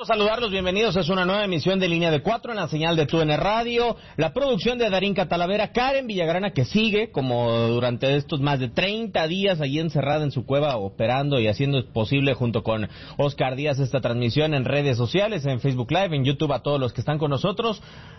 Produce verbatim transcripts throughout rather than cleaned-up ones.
gusto saludarlos, bienvenidos. Es una nueva emisión de Línea de Cuatro en la señal de T U N Radio. La producción de Darín Catalavera, Karen Villagrana, que sigue como durante estos más de treinta días allí encerrada en su cueva, operando y haciendo posible junto con Oscar Díaz esta transmisión en redes sociales, en Facebook Live, en YouTube, a todos los que están con nosotros.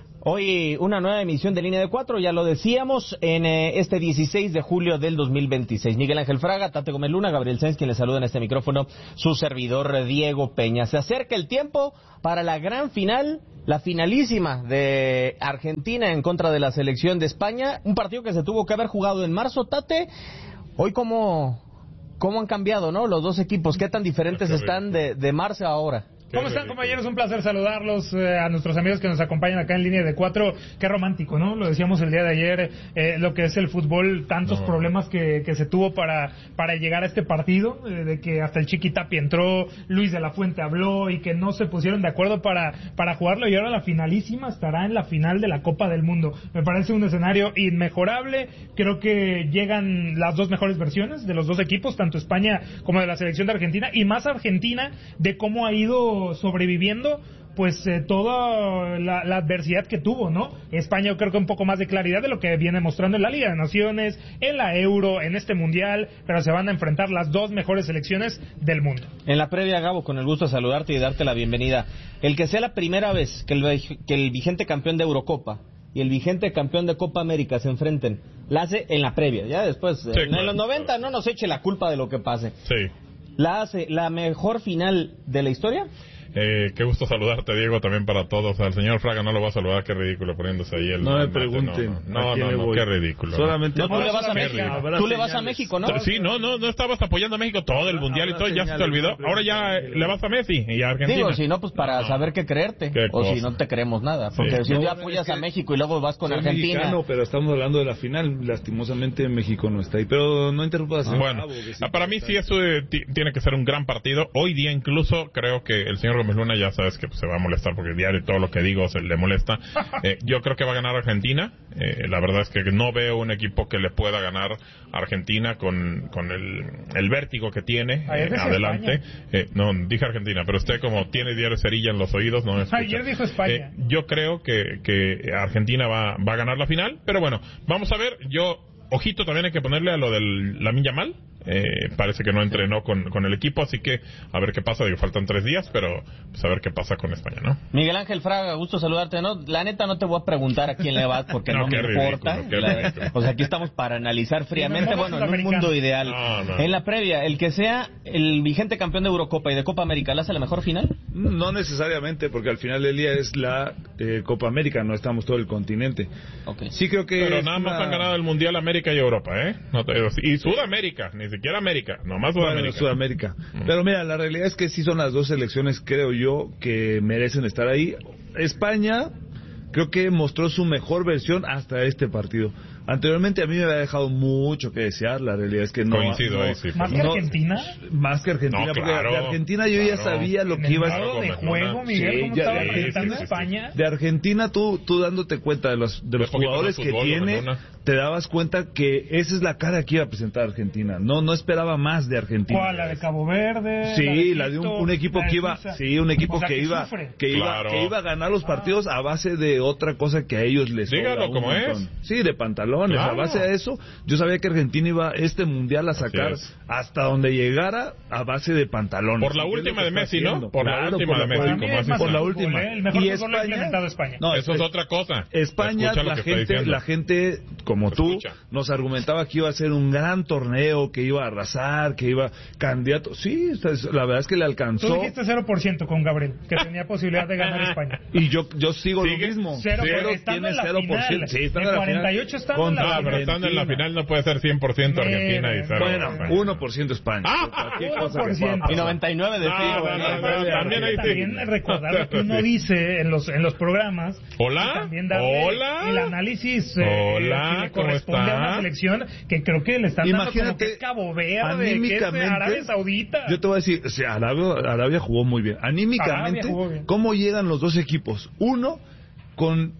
Hoy una nueva emisión de Línea de Cuatro, ya lo decíamos, en eh, este dieciséis de julio del dos mil veintiséis. Miguel Ángel Fraga, Tate Gómez Luna, Gabriel Sáenz, quien le saluda en este micrófono, su servidor Diego Peña. Se acerca el tiempo para la gran final, la finalísima de Argentina en contra de la selección de España, un partido que se tuvo que haber jugado en marzo. Tate, hoy cómo, cómo han cambiado, ¿no? Los dos equipos, ¿qué tan diferentes están de, de marzo a ahora? ¿Cómo están, compañeros? Un placer saludarlos, eh, a nuestros amigos que nos acompañan acá en Línea de Cuatro. Qué romántico, ¿no? Lo decíamos el día de ayer, eh, lo que es el fútbol, tantos no. problemas que, que se tuvo para para llegar a este partido, eh, de que hasta el Chiqui Tapia entró, Luis de la Fuente habló y que no se pusieron de acuerdo para, para jugarlo, y ahora la finalísima estará en la final de la Copa del Mundo. Me parece un escenario inmejorable. Creo que llegan las dos mejores versiones de los dos equipos, tanto España como de la selección de Argentina, y más Argentina, de cómo ha ido sobreviviendo pues eh, toda la, la adversidad que tuvo, ¿no? España, yo creo que un poco más de claridad de lo que viene mostrando en la Liga de Naciones, en la Euro, en este Mundial, pero se van a enfrentar las dos mejores selecciones del mundo. En la previa, Gabo, con el gusto de saludarte y darte la bienvenida. El que sea la primera vez que el, que el vigente campeón de Eurocopa y el vigente campeón de Copa América se enfrenten, la hace en la previa, ya después, sí, en, claro, en los noventa no nos eche la culpa de lo que pase. Sí. ¿La hace la mejor final de la historia? Eh, qué gusto saludarte, Diego, también para todos. Al señor Fraga no lo va a saludar, qué ridículo poniéndose ahí el... No me pregunten. No, no, no, no, qué ridículo. Solamente no, tú le vas a México. Tú le vas a México, ¿no? Sí, no, no, no estabas apoyando a México todo el mundial y todo, ya se te olvidó. Ahora ya le vas a Messi y a Argentina. Digo, si no, pues para no. saber qué creerte. ¿Qué o cosa? Si no te creemos nada. Porque sí. si no, ya apoyas a México y luego vas con soy Argentina. Mexicano, pero estamos hablando de la final. Lastimosamente México no está ahí. Pero no interrumpas. Ah, bueno, sí para mí sí eso eh, t- tiene que ser un gran partido. Hoy día incluso creo que el señor Gómez Luna, ya sabes que pues, se va a molestar porque diario todo lo que digo se le molesta. Eh, yo creo que va a ganar Argentina. Eh, la verdad es que no veo un equipo que le pueda ganar a Argentina con, con el, el vértigo que tiene eh, adelante. Eh, no, dije Argentina, pero usted como tiene diario cerilla en los oídos, no escucha. Ayer dijo España. Eh, yo creo que, que Argentina va, va a ganar la final, pero bueno, vamos a ver. Yo, ojito, también hay que ponerle a lo del Lamine Yamal. Eh, parece que no entrenó con, con el equipo, así que a ver qué pasa. Digo, faltan tres días, pero pues a ver qué pasa con España, ¿no? Miguel Ángel Fraga, gusto saludarte, ¿no? La neta no te voy a preguntar a quién le vas porque no, no me ridículo, importa. La, pues aquí estamos para analizar fríamente, no, bueno, en un mundo ideal. No, no. En la previa, el que sea el vigente campeón de Eurocopa y de Copa América, ¿le hace la mejor final? No necesariamente, porque al final del día es la eh, Copa América, no estamos todo el continente. Okay. Sí creo que pero nada más una... han ganado el Mundial América y Europa, ¿eh? No te... Y Sudamérica, ni siquiera América, nomás Sudamérica. Bueno, Sudamérica. Mm. Pero mira, la realidad es que sí son las dos selecciones, creo yo, que merecen estar ahí. España creo que mostró su mejor versión hasta este partido. Anteriormente a mí me había dejado mucho que desear, la realidad es que no... Coincido no, ahí, sí. ¿Más que no, Argentina? Más que Argentina, no, porque claro, de Argentina yo claro. ya sabía lo que iba a... En el de juego, Miguel, sí, ¿cómo ya, estaba sí, presentando sí, sí, España? De Argentina, tú tú dándote cuenta de los de los jugadores que tiene, te dabas cuenta que esa es la cara que iba a presentar Argentina. No no esperaba más de Argentina. ¿Cuál? ¿La de Cabo Verde? Sí, la de, la de un, un equipo que iba, sí, un equipo o sea, que, que iba que iba claro. que iba a ganar los partidos a base de otra cosa que a ellos les Dígalo como es. Sí, de pantalones, claro. A base de eso, yo sabía que Argentina iba este mundial a sacar hasta donde llegara a base de pantalones. Por la última de Messi, ¿no? Por claro, la última por de Messi, por, como por, por la última. El mejor y España, implementado España. No, eso es otra cosa. España, la gente, la gente como tú nos argumentaba que iba a ser un gran torneo, que iba a arrasar, que iba candidato. Sí, la verdad es que le alcanzó. Tú dijiste cero por ciento con Gabriel, que tenía posibilidad de ganar España. Y yo yo sigo ¿Sigue? lo mismo. Cero, cero tiene cero por ciento. Sí, estando en la final. cuarenta y ocho estando en la final. Pero estando en la final no puede ser cien por ciento Argentina y cero. Bueno, uno por ciento España. Ah, uno por ciento. Y noventa y nueve de ah, Figo. no, no, no, también ahí sí. También recordar lo que uno dice en los en los programas. Hola. También darle Hola. el análisis eh, Hola, que le corresponde a una selección que creo que le están Imagínate, dando como que es Cabo Verde, que es Arabia Saudita. Yo te voy a decir, o sea, Arabia, Arabia jugó muy bien. Anímicamente, jugó bien. ¿Cómo llegan los dos equipos? Uno, con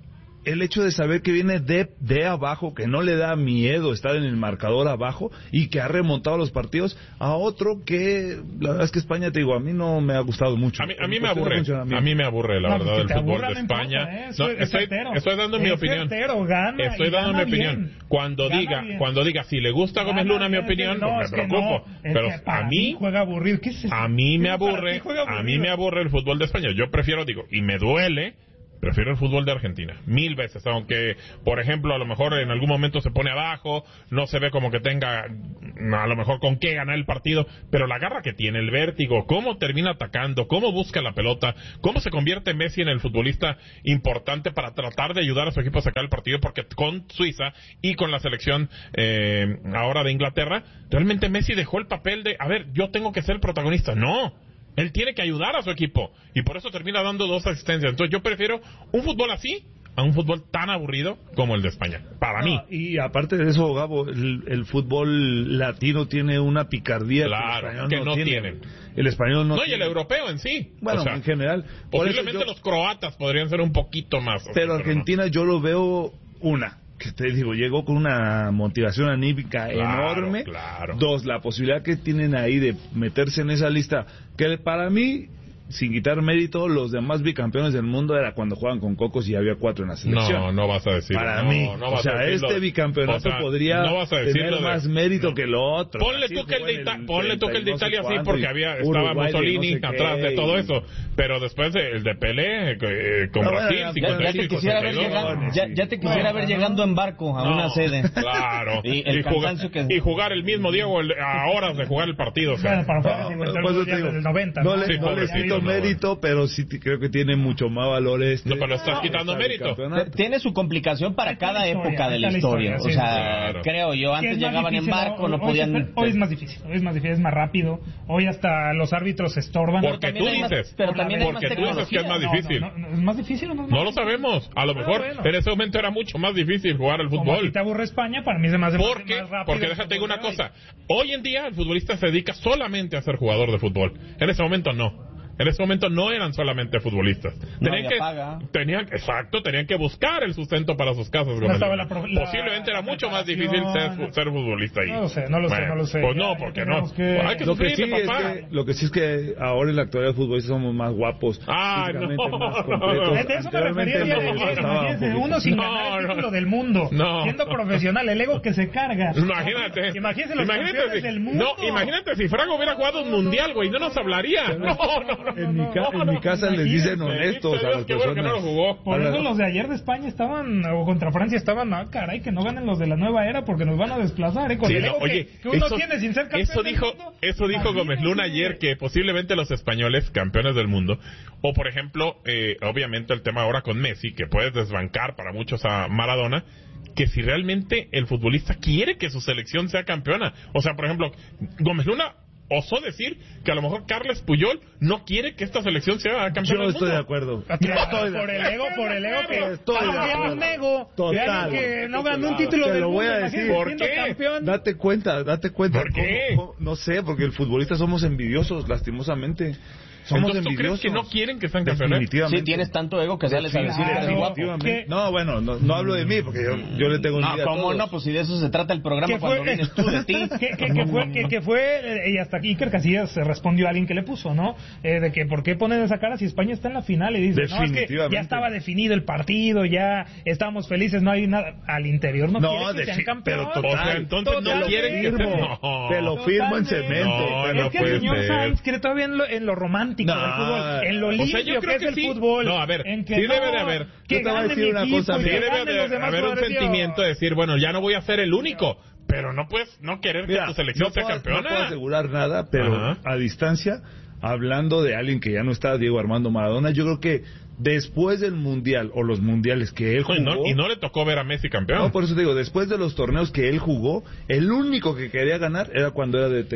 el hecho de saber que viene de, de abajo, que no le da miedo estar en el marcador abajo y que ha remontado los partidos, a otro que la verdad es que España, te digo, a mí no me ha gustado mucho. A mí, a mí me aburre, a mí me aburre la no, verdad el fútbol aburra, de España. Importa, ¿eh? No, es estoy, certero. estoy dando mi es opinión. Certero, gana, estoy dando mi opinión. Bien. Cuando Gana diga, bien. cuando diga si le gusta a Gómez Gana Luna mi bien, opinión, no, pues me es preocupo. no, Pero es que para a mí juega aburrido. ¿Qué es eso? a mí me ¿Para aburre, a mí me aburre el fútbol de España. Yo prefiero, digo, y me duele, prefiero el fútbol de Argentina, mil veces, aunque, por ejemplo, a lo mejor en algún momento se pone abajo, no se ve como que tenga, a lo mejor con qué ganar el partido, pero la garra que tiene, el vértigo, cómo termina atacando, cómo busca la pelota, cómo se convierte Messi en el futbolista importante para tratar de ayudar a su equipo a sacar el partido, porque con Suiza y con la selección eh, ahora de Inglaterra, realmente Messi dejó el papel de, a ver, yo tengo que ser protagonista, no. Él tiene que ayudar a su equipo y por eso termina dando dos asistencias. Entonces yo prefiero un fútbol así a un fútbol tan aburrido como el de España, para no, mí. Y aparte de eso, Gabo, el, el fútbol latino tiene una picardía claro, que el español que no, no tiene. tienen. El español no, No, tiene. y el europeo en sí. Bueno, o sea, en general. Por eso posiblemente yo- los croatas podrían ser un poquito más. así, Pero Argentina no. yo lo veo una. Que te digo, llegó con una motivación anímica Claro, enorme. claro. Dos, la posibilidad que tienen ahí de meterse en esa lista, que para mí, sin quitar mérito, los demás bicampeones del mundo era cuando jugaban con Cocos y había cuatro en la selección. No, no vas a decir. Para no, mí, no o vas sea, a decirlo. este bicampeonato O sea, podría no vas a tener decirlo de- más mérito no. que lo otro. Ponle Así tú que el jugó de, en Ita- ponle tú que el de treinta y no sé Italia sí, cuánto, porque y había estaba Uruguay de Mussolini no sé atrás qué, de todo y- eso, pero después de- el de Pelé eh, con No, Brasil, bueno, Ya, ya te cincuenta y uno y quisiera ver sesenta y dos. llegando, ya, ya te quisiera ver llegando en barco a No, una sede. Claro. Y el jugar, cansancio que- y jugar el mismo Diego el- a horas de jugar el partido. O sea, Bueno, para fuera No, cincuenta y pues algo yo te días digo, desde el noventa. no, le, Sí, no le pobrecito, quito no, mérito, pero sí te- creo que tiene mucho más valor este. No, pero estás quitando este mérito. bicampeonato. Tiene su complicación para Está la cada historia, época de la está la historia. historia, O sí. sea, Claro. creo yo, Que antes es más llegaban en difícil, barco, no hoy- podían... Hoy, hoy es más difícil, hoy es más difícil, es más rápido. Hoy hasta los árbitros estorban. Porque también tú hay más- dices, pero también hay más porque tú dices que es más No, difícil. No, no, no, ¿es más difícil o no es más No lo difícil? sabemos. A lo Ah, mejor bueno. en ese momento era mucho más difícil jugar al Como fútbol. si te aburre España, para mí se me hace más- Porque, más rápido. porque el déjate digo fútbol una de hoy. cosa. Hoy en día el futbolista se dedica solamente a ser jugador de fútbol. En ese momento no. En ese momento no eran solamente futbolistas. No Tenían había que, paga. tenían, exacto, tenían que buscar el sustento para sus casas. Gómez estaba Luna. la pro- la- Posiblemente era la mucho más preparación. difícil ser, fu- ser futbolista ahí. No lo sé, no lo sé, Bueno, no lo sé. Pues Ya- no, ya porque no. tenemos que- Hay que Lo que, sí sufrirle, es papá. que, lo que sí es que ahora en la actualidad los futbolistas somos más guapos. Ay, físicamente no, más no, completos. no. De eso me refería el día de Anteriormente ayer, estaba un imagínense, poquito- uno sin No, ganar el no. título del mundo, No. siendo profesional, el ego que se carga. Imagínate. Imagínense los imagínate campeones si, del mundo. No, imagínate si Fraga hubiera jugado un mundial, güey, no nos hablaría. No, no, no. En mi, ca- no, en mi casa les dicen imagínense. honestos a las Qué bueno que no lo personas. jugó. Por Ahora- eso los de ayer de España estaban, o contra Francia estaban, ah, caray, que no ganen los de la nueva era porque nos van a desplazar, ¿eh? Con Sí, el no, ego oye, que, que uno eso, tiene sin ser campeón eso del dijo, mundo. eso dijo Gómez Luna Imagínense. ayer, que posiblemente los españoles, campeones del mundo, o por ejemplo, eh, obviamente el tema ahora con Messi, que puedes desbancar para muchos a Maradona, que si realmente el futbolista quiere que su selección sea campeona. O sea, por ejemplo, Gómez Luna osó decir que a lo mejor Carles Puyol no quiere que esta selección sea campeona Yo del estoy mundo. de acuerdo. Ah, Yo claro, estoy de por el ego, por el ego que Estoy de ah, tiene acuerdo. un ego, Total. de alguien que no ganó un título Te del lo voy mundo, a decir. imagínate, ¿Por siendo qué? campeón. Date cuenta, date cuenta. ¿Por qué? ¿Cómo- cómo? No sé, porque el futbolista somos envidiosos, lastimosamente. Somos Entonces, ¿tú crees envidiosos. que no quieren que sean campeones? Definitivamente. Sí, tienes tanto ego que sales a decir que eres Claro. guapo. Definitivamente. ¿Qué? No, bueno, no, no hablo de mí, porque yo, yo le tengo No, envidia a ¿cómo todos. no? Pues si de eso se trata el programa que cuando fue, vienes tú de ti. que, que, que fue, que, que fue, eh, y hasta aquí Iker Casillas se respondió a alguien que le puso, ¿no? Eh, de que por qué ponen esa cara si España está en la final y dice, no, es que Definitivamente. ya estaba definido el partido, ya estábamos felices, no hay nada, al interior no, No, quiere que sean defi- campeones. pero O sea, total. entonces no Totalmente. quieren que sean... Firmo, No. te lo firmo en Totalmente. cemento. No, pero- no es que puede el señor ser. Sainz cree todavía en lo, en lo romántico No. del fútbol, en lo O limpio sea, yo que creo es que el sí. fútbol. No, a ver, en que sí no, debe de haber. que Yo te voy a gane decir mi una equipo cosa, y Sí que debe ganen de los demás haber un jugadores. sentimiento de decir, bueno, ya no voy a ser el único, pero no puedes no querer Mira, que tu selección no sea puedo, campeona. no puedo asegurar nada, pero Ajá. a distancia, hablando de alguien que ya no está, Diego Armando Maradona, yo creo que después del Mundial, o los Mundiales que él jugó... Oye, no- y no le tocó ver a Messi campeón. No, por eso te digo, después de los torneos que él jugó, el único que quería ganar era cuando era D T.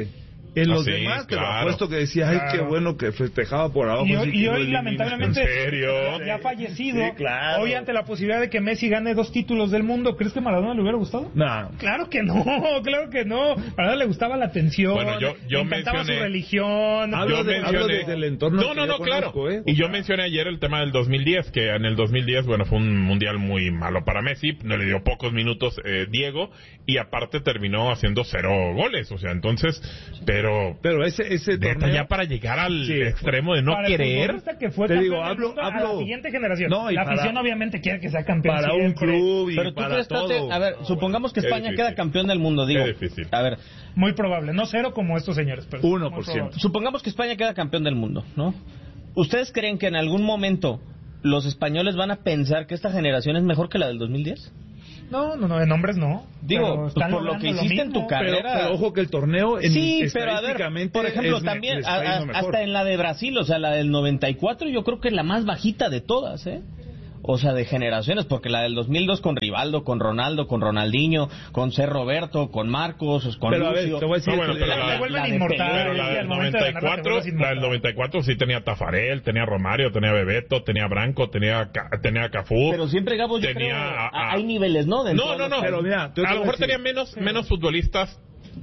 En los Ah, sí, demás te lo claro. apuesto que decía, ay, Claro. qué bueno que festejaba por abajo. Y así hoy, que y lo hoy eliminan. lamentablemente, ¿En serio? ya fallecido, Sí, claro. hoy ante la posibilidad de que Messi gane dos títulos del mundo, ¿crees que a Maradona le hubiera gustado? No. Claro que no, claro que no. A Maradona le gustaba la atención, Bueno, yo- yo le encantaba mencioné- su religión. Hablo Yo de- mencioné... hablo desde el entorno no, que no, yo no, claro. conozco, ¿eh? Y yo mencioné ayer el tema del dos mil diez, que en el dos mil diez, bueno, fue un mundial muy malo para Messi, no le dio pocos minutos eh, Diego, y aparte terminó haciendo cero goles, o sea, entonces, pero... Pero ese, ese neta, torneo... ya para llegar al Sí. extremo de no Para el querer... futbolista que fue Te campeón digo, del hablo- mundo, a hablo- la siguiente generación. No, y la para- afición obviamente quiere que sea campeón Para un siempre. club y Pero tú para crees, Tate, todo. a ver, supongamos que Qué España difícil. queda campeón del mundo, digo. Qué difícil. A ver, Muy probable, no cero como estos señores, pero Uno muy por probable. ciento. supongamos que España queda campeón del mundo, ¿no? ¿Ustedes creen que en algún momento los españoles van a pensar que esta generación es mejor que la del dos mil diez? No, no, no, en hombres no. Digo, Pero pues, están por lo logrando que hiciste en mismo. tu carrera. Pero, pero ojo que el torneo en, Sí, pero a ver, estadísticamente por ejemplo, es me- también les a- está a- yendo mejor. hasta en la de Brasil, o sea, la del noventa y cuatro, yo creo que es la más bajita de todas, ¿eh? O sea, de generaciones, porque la del dos mil dos con Rivaldo, con Ronaldo, con Ronaldinho, con C. Roberto, con Marcos, con Pero a ver, Lucio. te voy a decir No, bueno, que pero la- la- Se vuelven la de inmortales. Pero la y al del momento de noventa y ganar te cuatro, vuelves la del inmortal. noventa y cuatro sí tenía Tafarel, tenía Romario, tenía Bebeto, tenía Branco, tenía Ca- tenía Cafú. Pero siempre, Gabo, yo tenía creo, a- a- hay niveles, ¿no? Dentro No, de no, los no. países. Pero mira, yo te a voy lo a mejor decir- tenía menos menos futbolistas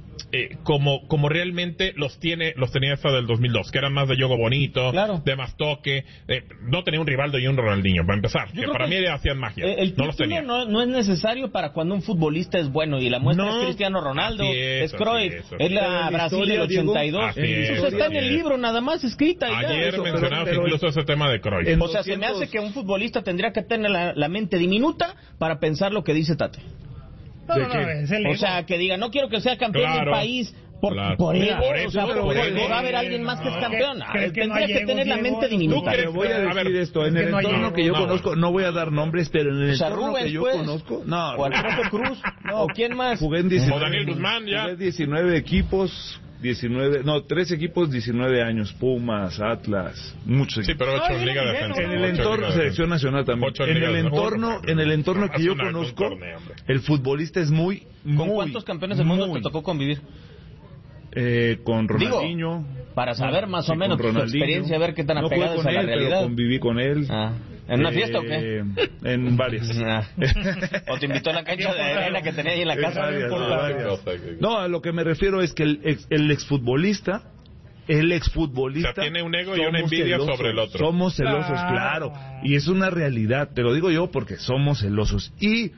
eh, como como realmente los tiene los tenía esta del dos mil dos, que eran más de juego bonito, Claro. de más toque, eh, no tenía un Rivaldo y un Ronaldinho para empezar, Yo que creo para que mí hacían magia. Eh, El no los título tenía. no, no es necesario para cuando un futbolista es bueno, y la muestra No, es Cristiano Ronaldo, así es, es Cruyff, así es, así es es. la Pero en Brasil historia, del Diego, ochenta y dos. así Eso es, está en el así es. libro, nada más escrita. y ya. Ayer eso, pero- mencionabas pero- incluso ese tema de Cruyff. En O sea, se me doscientos hace que un futbolista tendría que tener la, la mente diminuta para pensar lo que dice Tate. No, ¿De no, no, qué? es el O ego. sea, que diga, no quiero que sea campeón Claro, del país por, claro. por Mira, ego, por o eso, sea, pero porque por ego. va a haber alguien más que es No, campeón. ¿crees que no Tendría hay que egos, tener la Diego? mente ¿Tú diminuta. crees Te voy a A decir ver, esto, es en que el no hay entorno ego. que yo No, conozco, no voy a dar nombres, pero en el O sea, entorno Rubens, que yo pues. conozco, no, O al profe Cruz. No. ¿O quién más? jugué en diecinueve, O Daniel Guzmán, ya. jugué diecinueve equipos, diecinueve, no, tres equipos, diecinueve años, Pumas, Atlas, muchos Sí, equipos. pero ocho No, en Liga de bien, Defensa. En no, el Ocho en entorno, Liga de selección Defensa. nacional también. Ocho En el Liga de entorno, Defensa. en el entorno que yo Hace una- un conozco, torneo, hombre. el futbolista es muy, ¿Con muy, cuántos campeones del mundo muy, te tocó convivir? Eh, con Digo, Ronaldinho. para saber más Sí, o menos con tu Ronaldinho. experiencia, ver qué tan No jugué apegado es con a la él, pero realidad. conviví con él. Ah, ¿en una fiesta o qué? Eh, En varias. Ah. ¿O te invitó a la cancha de arena que tenía ahí en la En casa? varias, No importa. varias. No, a lo que me refiero es que el, ex, el exfutbolista, el exfutbolista... O sea, tiene un ego y una somos envidia celosos, sobre el otro. Somos celosos, Claro. claro. Y es una realidad, te lo digo yo porque somos celosos. Y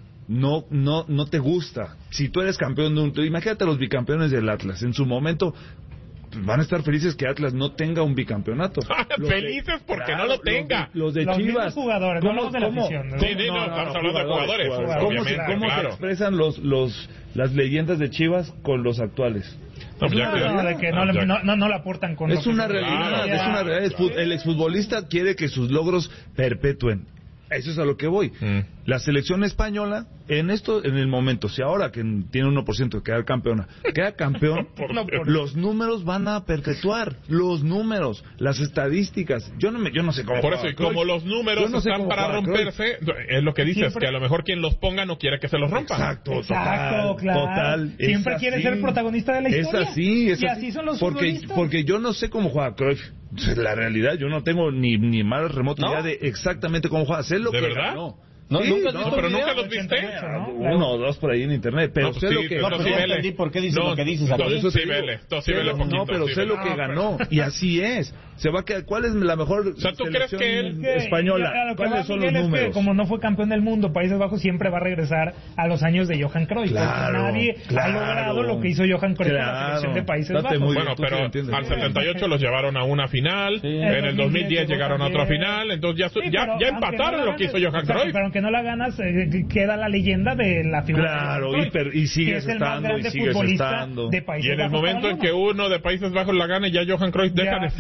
no no no te gusta. Si tú eres campeón de un... Imagínate los bicampeones del Atlas. En su momento... van a estar felices que Atlas no tenga un bicampeonato. Los de- Felices porque claro, no lo los de- tenga. Los de, Los mismos Chivas. jugadores, no hablamos de la afición, ¿no? Sí, sí, no, estamos hablando de jugadores, ¿Cómo, obviamente, se, cómo se claro. expresan los, los, las leyendas de Chivas con los actuales? No, Es ya una que- No, de que no, Ah, le- ya. no, no, no la aportan con lo Es que una son. realidad, Claro, es una realidad. El fut- El exfutbolista quiere que sus logros perpetúen. Eso es a lo que voy. Mm. La selección española, en esto, en el momento, si ahora que tiene uno por ciento de quedar campeona, queda campeón, No, por- los números van a perpetuar. Los números, las estadísticas. Yo no me, yo no sé cómo. Por juega eso, y como Cruyff. los números Yo no sé están cómo para juega Cruyff. romperse, es lo que dices, Siempre- que a lo mejor quien los ponga no quiere que se los rompan. Exacto, Exacto, total, claro. total. Es Siempre quiere así. ser protagonista de la historia. Es así, es Y así son los porque, futbolistas. porque yo no sé cómo juega Cruyff. La realidad, yo no tengo ni, ni más remota ¿No? idea de exactamente cómo juega. Sé lo ¿De que verdad? ganó. No, Sí, ¿nunca has no, visto pero un nunca video? los viste. ¿no? Uno o dos por ahí en internet, pero No, pues sé sí, lo que pero No, sí pero ya vele. entendí por qué dices No, lo que dices por aquí. eso sí te digo. vele, no, sí Sé vele lo- poquito, No, pero sí sé vele. lo que No, ganó y así es. Se va a quedar. ¿Cuál es la mejor O sea, ¿tú crees selección que él- Que- española? ya, a lo que ¿Cuáles va son Miguel los es que números? como no fue campeón del mundo, Países Bajos siempre va a regresar a los años de Johan Cruyff. porque Claro, nadie claro. ha logrado lo que hizo Johan Cruyff con la Claro. selección de Países Date Bajos. muy bien. Bueno, tú sí pero lo entiendes. al setenta y ocho los llevaron a una final, Sí. en el dos mil diez llegaron a otra también. final, entonces ya, su- Sí, ya, pero ya aunque empataron no la lo que hizo ganes- Johan exacto, Cruyff. Pero aunque no la ganas, eh, queda la leyenda de la figura Claro, de Johan y per- y Cruyff, sigues que es el más estando, y grande sigues futbolista estando. de Países Y en el Bajos momento para en que uno. uno de Países Bajos la gane, ya Johan Cruyff deja Ya, de ser ya, Johan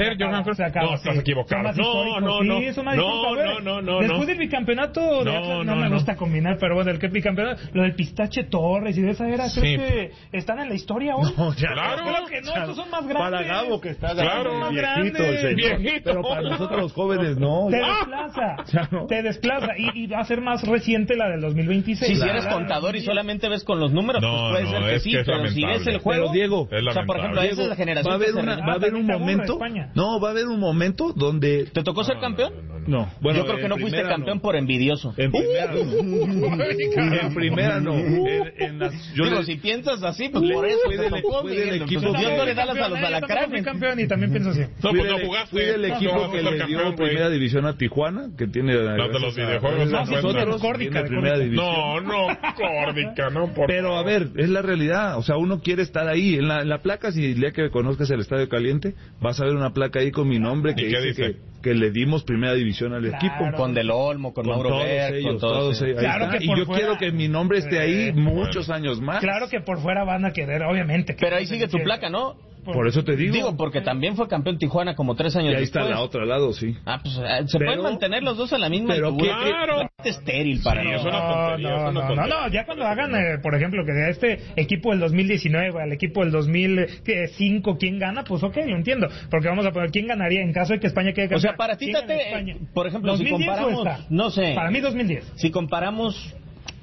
creo- se acaba, no, estás sí. equivocado. Son más No, históricos, no, sí, no. son más No, históricos. A ver, no, no, no, Después no. del bicampeonato, de No, Atlas, no, no, me no. gusta combinar, pero bueno, el que bicampeonato, lo del Pistache Torres y de esa era, Sí. ¿crees que están en la historia hoy? No, ya. Claro. Creo que no, estos son más grandes. Para Gabo que está Claro. grande, Más viejito el grande. señor. Viejito. Pero para nosotros los jóvenes no. Te Ya. desplaza, Ya no. te desplaza y, y va a ser más reciente la del dos mil veintiséis. Sí, si Claro. eres contador y solamente ves con los números, No, pues puede no, ser que es sí, que es pero si lamentable. ves el juego... Pero Diego, Es o sea, por ejemplo, lamentable. esa es la generación va a haber que se una, renueva. va a haber un también te aburre momento. España. No, va a haber un momento donde. ¿Te tocó ser campeón? No, bueno, Yo creo que en no fuiste primera campeón no. por envidioso. En primera no. En primera no. En, en las, yo Digo, le- si piensas así, pues por eso fue te del- tocó, fue del Miguel. equipo Pues que- Dios no le da las a los Yo tampoco fui alacranes. campeón y también pienso así. No, Fui pues del, no jugaste. fui del No, equipo vas a que ser le campeón, dio güey. primera división a Tijuana, que tiene Las de los videojuegos, a no cuentan. nosotros Córdica, tiene de primera Córdica. división. No, no, Córdica, no, por Pero a favor. ver, es la realidad. O sea, uno quiere estar ahí. En la, en la placa, si el día que conozcas el Estadio Caliente, vas a ver una placa ahí con mi nombre que ¿Y qué dice, dice? Que, que le dimos primera división al Claro. equipo. Con Del Olmo, con, Con Mauro todos Berg, ellos, con todos, todos sí. ellos. Ahí Claro está. que Y por yo fuera- quiero que mi nombre esté ahí Eh, muchos años más. Claro que por fuera van a querer, obviamente. que- Pero ahí sigue tu placa, ¿no? Por eso te digo. Digo, porque también fue campeón Tijuana como tres años y ahí está después. la otra al lado, sí. Ah, pues eh, se Pero- pueden mantener los dos a la misma pero altura. qué- Claro. Es estéril para Sí, mí. es una No, tontería, es no, una no, no, tontería. no, ya cuando hagan, eh, por ejemplo, que de este equipo del dos mil diecinueve al equipo del dos mil cinco, ¿quién gana? Pues ok, lo entiendo, porque vamos a poner, ¿quién ganaría en caso de que España quede campeón? O sea, para ti, ¿Quién gana Tate, España? por ejemplo, si ¿dos mil diez o comparamos, esta? no sé. Para mí dos mil diez. Si comparamos